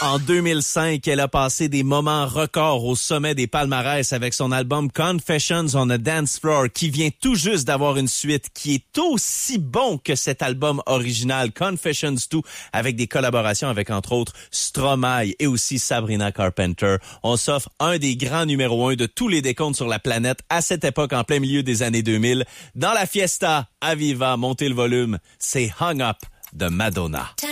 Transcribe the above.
En 2005, elle a passé des moments records au sommet des palmarès avec son album Confessions on a Dance Floor, qui vient tout juste d'avoir une suite qui est aussi bon que cet album original, Confessions 2, avec des collaborations avec, entre autres, Stromae et aussi Sabrina Carpenter. On s'offre un des grands numéros 1 de tous les décomptes sur la planète à cette époque, en plein milieu des années 2000. Dans la fiesta, à Viva, montez le volume, c'est Hung Up de Madonna.